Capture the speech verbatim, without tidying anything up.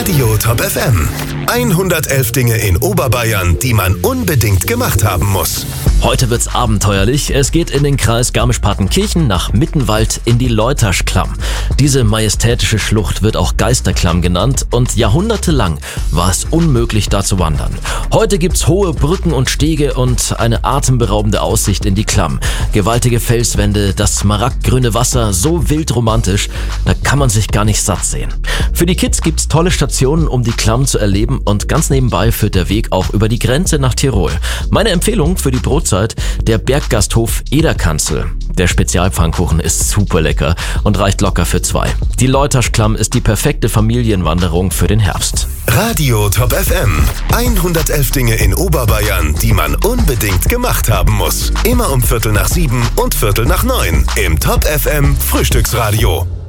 Radio Top F M. hundertelf Dinge in Oberbayern, die man unbedingt gemacht haben muss. Heute wird's abenteuerlich. Es geht in den Kreis Garmisch-Partenkirchen nach Mittenwald in die Leutaschklamm. Diese majestätische Schlucht wird auch Geisterklamm genannt und jahrhundertelang war es unmöglich, da zu wandern. Heute gibt's hohe Brücken und Stege und eine atemberaubende Aussicht in die Klamm. Gewaltige Felswände, das smaragdgrüne Wasser, so wild romantisch, da kann man sich gar nicht satt sehen. Für die Kids gibt's tolle Stationen, um die Klamm zu erleben, und ganz nebenbei führt der Weg auch über die Grenze nach Tirol. Meine Empfehlung für die Brotzeit: der Berggasthof Ederkanzel. Der Spezialpfannkuchen ist super lecker und reicht locker für zwei. Die Leutaschklamm ist die perfekte Familienwanderung für den Herbst. Radio Top F M. hundertelf Dinge in Oberbayern, die man unbedingt gemacht haben muss. Immer um Viertel nach sieben und Viertel nach neun im Top F M Frühstücksradio.